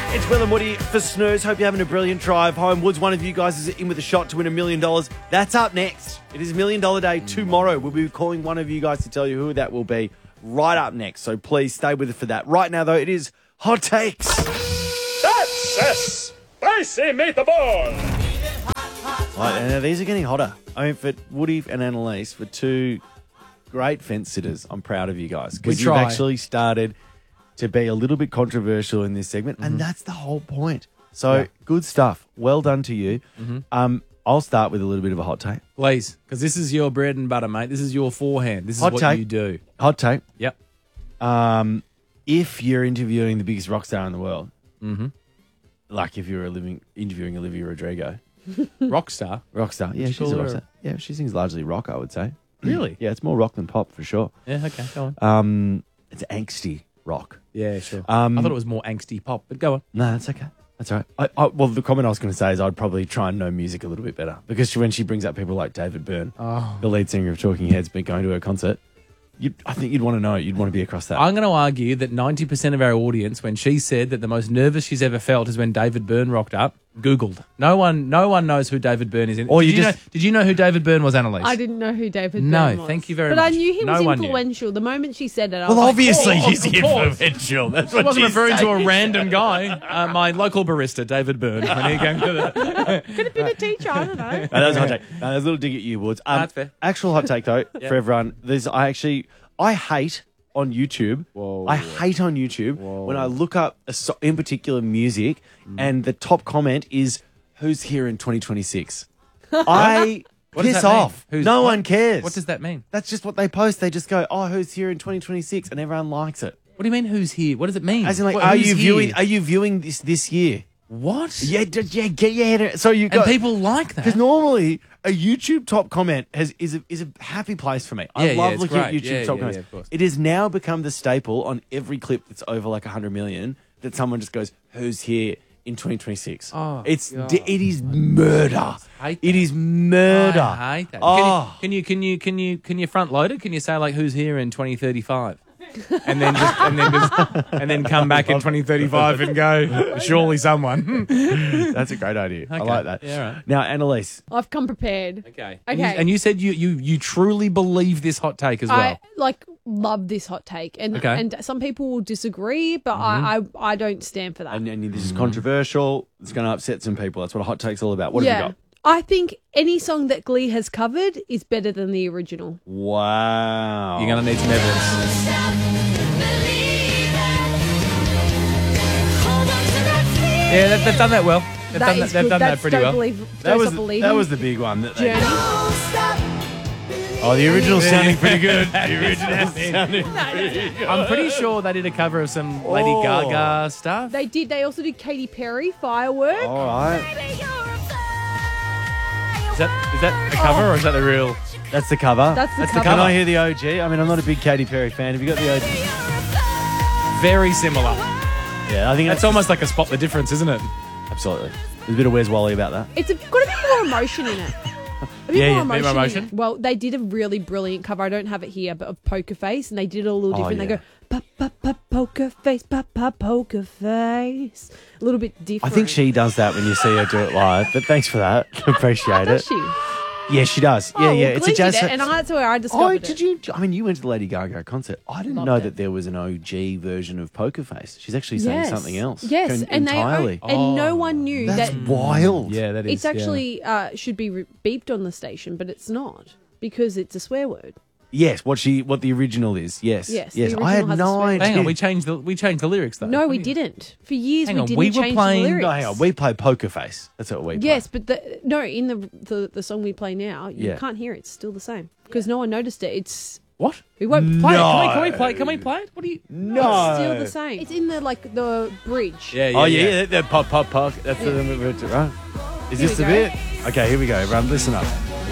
It's Will and Woody for Snooze. Hope you're having a brilliant drive home. Woods, one of you guys is in with a shot to win $1 million. That's up next. It is $1 Million Day tomorrow. We'll be calling one of you guys to tell you who that will be right up next. So please stay with us for that. Right now, though, it is Hot Takes. That's a spicy meatball. Right, and now these are getting hotter. I mean, for Woody and Annalise, for two great fence sitters, I'm proud of you guys. Because you've actually started to be a little bit controversial in this segment, and that's the whole point. So, good stuff. Well done to you. I'll start with a little bit of a hot take. Please, because this is your bread and butter, mate. This is your forehand. This is Hot what take. you do. Hot take. Yep. If you're interviewing the biggest rock star in the world, like if you're interviewing Olivia Rodrigo, Rockstar. rock star, yeah, she's a rock star. Yeah, she sings largely rock, I would say. Really? Yeah, it's more rock than pop for sure. Yeah, okay, go on. It's angsty rock. Yeah, sure. I thought it was more angsty pop, but go on. No, that's okay. That's all right. Well, the comment I was going to say is I'd probably try and know music a little bit better because when she brings up people like David Byrne, the lead singer of Talking Heads, been going to her concert, I think you'd want to know it. You'd want to be across that. I'm going to argue that 90% of our audience, when she said that the most nervous she's ever felt is when David Byrne rocked up, Googled. No one knows who David Byrne is. Did you know who David Byrne was, Annalise? I didn't know who David Byrne was. No, thank you very but much. I knew he was No one knew. influential. The moment she said it, I well, was obviously like, he's influential. That's I what wasn't she's referring to saying. a random guy. My local barista, David Byrne. When he came to the... could have been a teacher. I don't know. No, that was a hot take. No, there's a little dig at you, Woods. That's fair. Actual hot take, though, for everyone. I hate on YouTube. I hate on YouTube when I look up, in particular, music, and the top comment is, who's here in 2026? I What does piss that mean? off. Who's- No what- one cares. What does that mean? That's just what they post. They just go, who's here in 2026? And everyone likes it. What do you mean, who's here? What does it mean? As in, like, What, are who's you here? viewing this year? What? Yeah. So you And got people like that. because normally a YouTube top comment is a happy place for me. I Yeah, love it's looking at great. YouTube Yeah, top yeah, comments. yeah, of course. It has now become the staple on every clip that's over like 100 million that someone just goes, "Who's here in 2026?" Oh, God. It is murder. hate It that. is murder. I hate that. Oh. Can you front load it? Can you say like who's here in 2035? And then come back in 2035 and go, surely someone. That's a great idea. I Okay. like that. Yeah, right. Now, Annalise, I've come prepared. Okay. Okay. And you said you truly believe this hot take as well. I love this hot take, and Okay. and some people will disagree, but I don't stand for that. and this is controversial. It's going to upset some people. That's what a hot take's all about. What have you got? I think any song that Glee has covered is better than the original. Wow. You're going to need some evidence. Yeah, they've done that well. They've done is that good. That's pretty pretty well. That was the big one. That they Journey. did. Oh, the original's sounding pretty good. The original's sounding pretty good. I'm pretty sure they did a cover of some Lady Oh. Gaga stuff. They did. They also did Katy Perry, Firework. All right. Is that a cover or is that the real? That's the cover. That's the cover. Can I hear the OG? I mean, I'm not a big Katy Perry fan. Have you got the OG? Very similar. Yeah, I think That's almost like a spot the difference, isn't it? absolutely. There's a bit of Where's Wally about that. It's got a bit more emotion in it. A bit Yeah, more yeah, emotion. bit more in emotion. it. Well, they did a really brilliant cover. I don't have it here, but of Poker Face, and they did it a little different. yeah. They go pa pa pa poker face, pa pa poker face. A little bit I different. think she does that when you see her do it live, but thanks for that. Appreciate Does it. she? Yeah, she does. Oh, Yeah. well, It's Glee a jazz. did it, and that's where I discovered Oh, it. did you? I mean, you went to the Lady Gaga concert. I didn't Loved know it. that there was an OG version of Poker Face. She's actually saying Yes. something else. Yes, and entirely. and no one knew That's that wild. Yeah, that is. it's actually should be beeped on the station, but it's not because it's a swear word. Yes, what the original is. Yes. Yes, the Yes. I had original has a no swear. idea. Hang on, we changed the lyrics though. No, What we do you- didn't. For years, Hang we on, didn't we were change playing- the lyrics. No, hang on. We play Poker Face. That's what we play. Yes, but in the song we play now, you Yeah. can't hear it. It's still the same because no one noticed it. It's What? we won't Play No. it. Can we play it? Can we play it? What do you? No. It's still the same. It's in the bridge. Yeah, Oh yeah, the pop. That's the right. Is Here this we the go. bit? Okay, here we go. Everyone, listen up.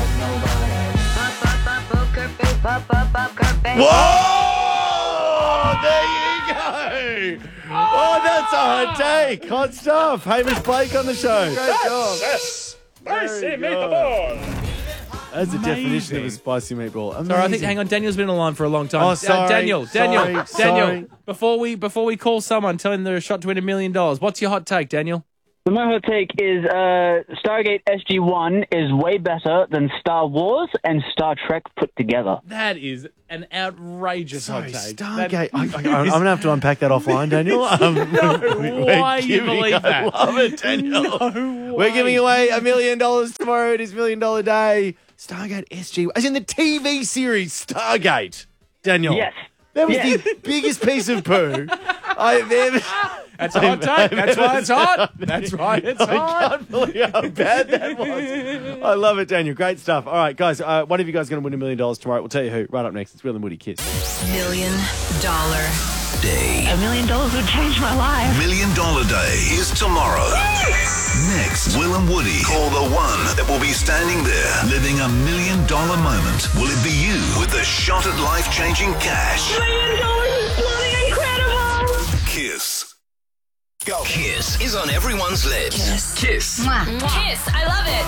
Whoa! There you go. Oh, that's a hot take. Hot stuff. Hamish Blake on the show. Great job. Spicy meatball. That's the definition of a spicy meatball. Amazing. Sorry, hang on. Daniel's been on the line for a long time. Oh, sorry. Daniel. Sorry. Before we call someone, tell them they're a shot to win $1 million. What's your hot take, Daniel? So my hot take is Stargate SG-1 is way better than Star Wars and Star Trek put together. That is an outrageous hot take. Stargate. I'm going to have to unpack that offline, Daniel. Why you believe that? I love it, Daniel. We're giving away $1 million tomorrow. It is $1 Million Day. Stargate SG, as in the TV series Stargate. Daniel. Yes. That was the biggest piece of poo I've ever... That's a hot take. That's why it's hot. That's right. It's hot. I can't believe how bad that was. I love it, Daniel. Great stuff. All right, guys. One of you guys is going to win $1 million tomorrow. We'll tell you who. Right up next. It's Will and Woody Kiss. $1 Million Day. $1 million would change my life. $1 Million Day is tomorrow. Next, Will and Woody call the one that will be standing there living $1 million moment. Will it be you with the shot at life-changing cash? $1 million is bloody incredible. Kiss. Go. Kiss is on everyone's lips. Kiss. Mwah. Kiss, I love it.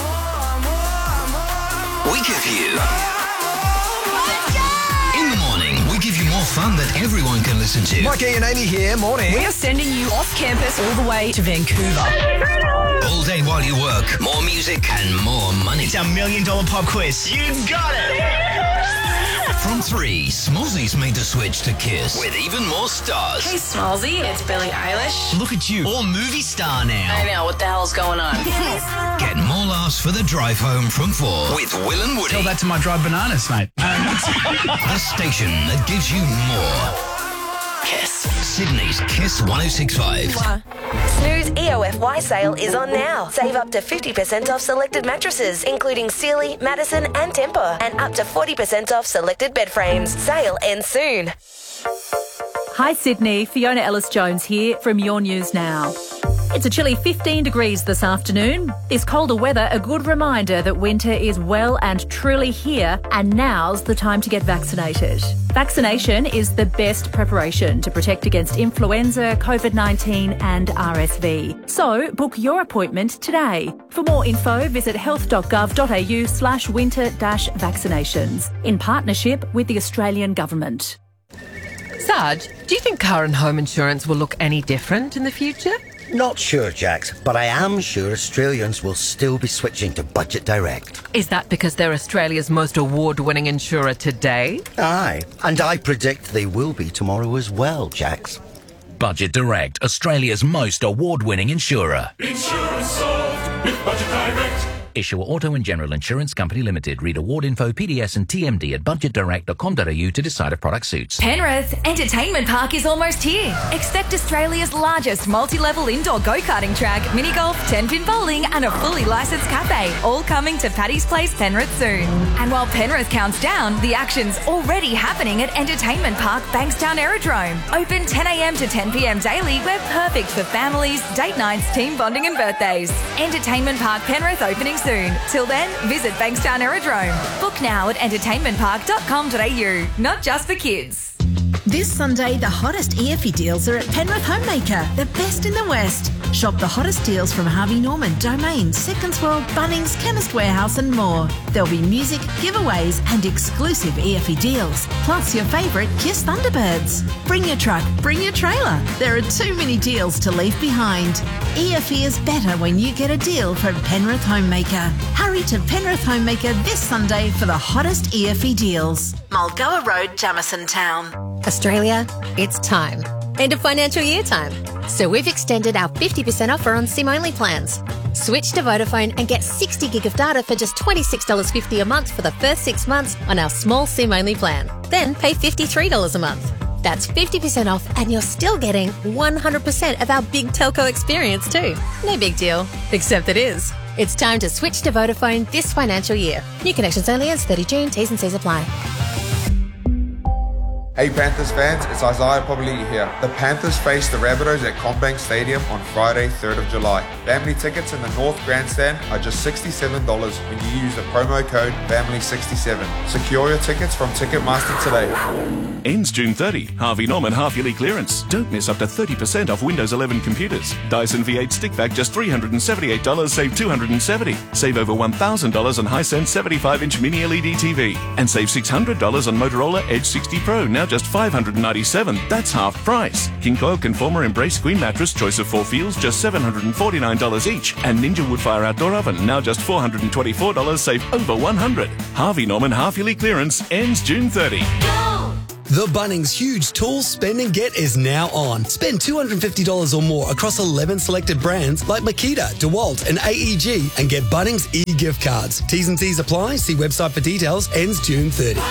We give you... In the morning, we give you more fun that everyone can listen to. Mikey and Amy here, morning. We are sending you off campus all the way to Vancouver. All day while you work, more music and more money. It's our $1 million pop quiz. You got it. From 3, Smallzy's made the switch to Kiss with even more stars. Hey, Smallzy, it's Billie Eilish. Look at you, all movie star now. I know, what the hell's going on? Get more laughs for the drive home from 4 with Will and Woody. Tell that to my dried bananas, mate. The station that gives you more. Kiss. Sydney's Kiss 106.5. Snooze EOFY sale is on now. Save up to 50% off selected mattresses, including Sealy, Madison and Tempur, and up to 40% off selected bed frames. Sale ends soon. Hi Sydney, Fiona Ellis-Jones here from Your News Now. It's a chilly 15 degrees this afternoon. This colder weather, a good reminder that winter is well and truly here, and now's the time to get vaccinated. Vaccination is the best preparation to protect against influenza, COVID-19 and RSV. So book your appointment today. For more info, visit health.gov.au/winter-vaccinations in partnership with the Australian Government. Sarge, do you think car and home insurance will look any different in the future? Not sure, Jax, but I am sure Australians will still be switching to Budget Direct. Is that because they're Australia's most award-winning insurer today? Aye, and I predict they will be tomorrow as well, Jax. Budget Direct, Australia's most award-winning insurer. Insurance solved with Budget Direct. Issuer Auto and General Insurance Company Limited. Read award info, PDS and TMD at budgetdirect.com.au to decide if product suits. Penrith Entertainment Park is almost here. Expect Australia's largest multi-level indoor go-karting track, mini golf, 10-pin bowling and a fully licensed cafe, all coming to Paddy's Place, Penrith soon. And while Penrith counts down, the action's already happening at Entertainment Park, Bankstown Aerodrome. Open 10 a.m. to 10 p.m. daily. We're perfect for families, date nights, team bonding and birthdays. Entertainment Park Penrith opening soon. Till then, visit Bankstown Aerodrome. Book now at entertainmentpark.com.au. Not just for kids. This Sunday, the hottest EFE deals are at Penrith Homemaker, the best in the West. Shop the hottest deals from Harvey Norman, Domain, Seconds World, Bunnings, Chemist Warehouse and more. There'll be music, giveaways and exclusive EFE deals, plus your favourite Kiss Thunderbirds. Bring your truck, bring your trailer. There are too many deals to leave behind. EFE is better when you get a deal from Penrith Homemaker. Hurry to Penrith Homemaker this Sunday for the hottest EFE deals. Mulgoa Road, Jamison Town. Australia, it's time. End of financial year time. So we've extended our 50% offer on SIM-only plans. Switch to Vodafone and get 60 gig of data for just $26.50 a month for the first 6 months on our small SIM-only plan. Then pay $53 a month. That's 50% off and you're still getting 100% of our big telco experience too. No big deal, except it is. It's time to switch to Vodafone this financial year. New connections only as 30 June. T's and C's apply. Hey Panthers fans, it's Isaiah Popoliti here. The Panthers face the Rabbitohs at CommBank Stadium on Friday, 3rd of July. Family tickets in the North Grandstand are just $67 when you use the promo code FAMILY67. Secure your tickets from Ticketmaster today. Ends June 30. Harvey Norman half-yearly clearance. Don't miss up to 30% off Windows 11 computers. Dyson V8 stickback just $378, save $270. Save over $1,000 on Hisense 75-inch mini LED TV. And save $600 on Motorola Edge 60 Pro, now just $597. That's half price. King Coil Conformer Embrace Queen Mattress, choice of 4 feels, just $749 each. And Ninja Woodfire Outdoor Oven, now just $424, save over $100. Harvey Norman half-yearly clearance ends June 30. The Bunnings Huge Tools Spend and Get is now on. Spend $250 or more across 11 selected brands like Makita, DeWalt and AEG and get Bunnings e-gift cards. T's and C's apply. See website for details. Ends June 30.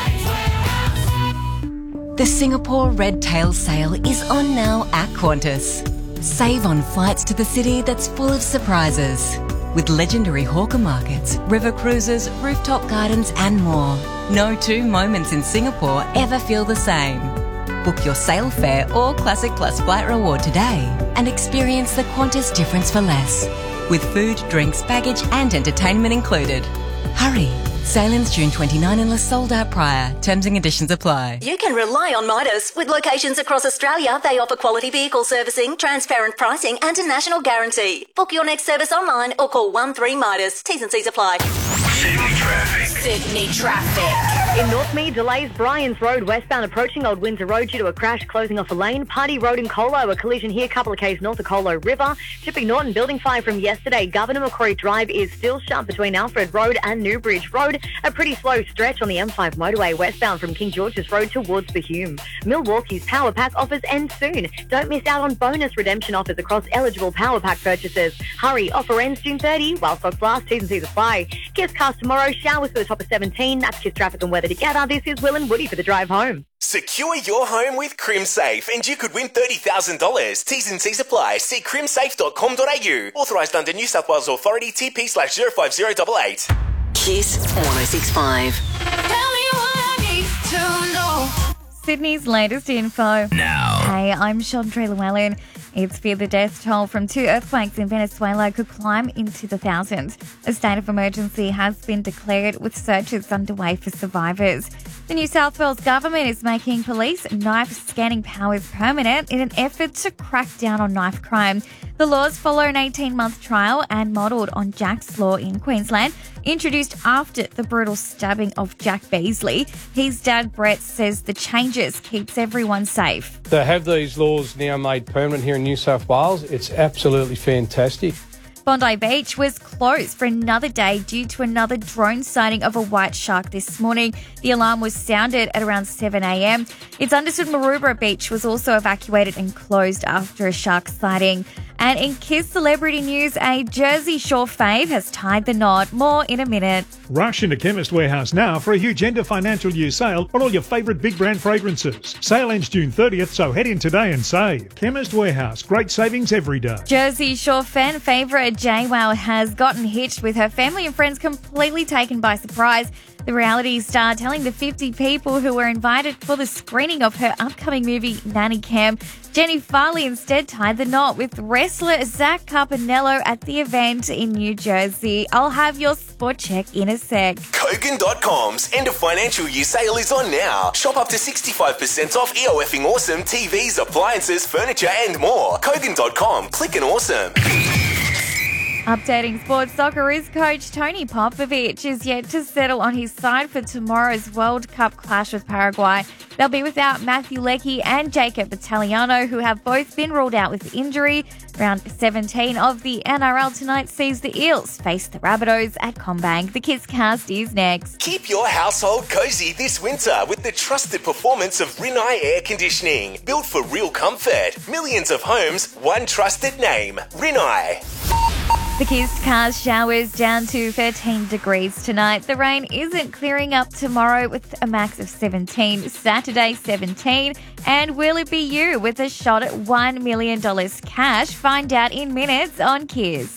The Singapore Red Tail Sale is on now at Qantas. Save on flights to the city that's full of surprises. With legendary hawker markets, river cruises, rooftop gardens and more. No two moments in Singapore ever feel the same. Book your sail fare or Classic Plus flight reward today and experience the Qantas difference for less. With food, drinks, baggage and entertainment included. Hurry! Sailings June 29 unless sold out prior. Terms and conditions apply. You can rely on Midas. With locations across Australia, they offer quality vehicle servicing, transparent pricing and a national guarantee. Book your next service online or call 13 Midas. T's and C's apply. Sydney traffic. Sydney traffic. In Northmead, delays Bryans Road westbound approaching Old Windsor Road due to a crash closing off a lane. Party Road in Colo, a collision here, couple of Ks north of Colo River. Chipping Norton building fire from yesterday. Governor Macquarie Drive is still shut between Alfred Road and Newbridge Road. A pretty slow stretch on the M5 motorway westbound from King George's Road towards the Hume. Milwaukee's Power Pack offers end soon. Don't miss out on bonus redemption offers across eligible Power Pack purchases. Hurry, offer ends June 30 while stocks last. T's and C's apply. Kiss cast tomorrow, showers for the top of 17. That's Kiss traffic and weather together. This is Will and Woody for the drive home. Secure your home with CrimSafe and you could win $30,000. T's and C's apply. See crimsafe.com.au. Authorised under New South Wales Authority TP/05088. Kiss 1065. Tell me what I need to know. Sydney's latest info. Now. Hey, I'm Chandra Llewellyn. It's feared the death toll from 2 earthquakes in Venezuela could climb into the thousands. A state of emergency has been declared with searches underway for survivors. The New South Wales government is making police knife scanning powers permanent in an effort to crack down on knife crime. The laws follow an 18-month trial and modelled on Jack's Law in Queensland, introduced after the brutal stabbing of Jack Beasley. His dad, Brett, says the changes keeps everyone safe. To have these laws now made permanent here in New South Wales, it's absolutely fantastic. Bondi Beach was closed for another day due to another drone sighting of a white shark this morning. The alarm was sounded at around 7 a.m. It's understood Maroubra Beach was also evacuated and closed after a shark sighting. And in Kiss celebrity news, a Jersey Shore fave has tied the knot. More in a minute. Rush into Chemist Warehouse now for a huge end of financial year sale on all your favourite big brand fragrances. Sale ends June 30th, so head in today and save. Chemist Warehouse, great savings every day. Jersey Shore fan favourite JWoww has gotten hitched with her family and friends completely taken by surprise. The reality star telling the 50 people who were invited for the screening of her upcoming movie Nanny Cam, Jenny Farley instead tied the knot with wrestler Zach Carpinello at the event in New Jersey. I'll have your spot check in a sec. Kogan.com's end of financial year sale is on now. Shop up to 65% off EOFing awesome TVs, appliances, furniture and more. Kogan.com. Click and awesome. Updating sports Socceroos coach Tony Popovich is yet to settle on his side for tomorrow's World Cup clash with Paraguay. They'll be without Matthew Leckie and Jacob Italiano, who have both been ruled out with injury. Round 17 of the NRL tonight sees the Eels face the Rabbitohs at CommBank. The Kids Cast is next. Keep your household cozy this winter with the trusted performance of Rinnai Air Conditioning. Built for real comfort. Millions of homes, one trusted name. Rinnai. The Kiss Cars showers down to 13 degrees tonight. The rain isn't clearing up tomorrow with a max of 17. Saturday, 17. And will it be you with a shot at $1 million cash? Find out in minutes on Kiss.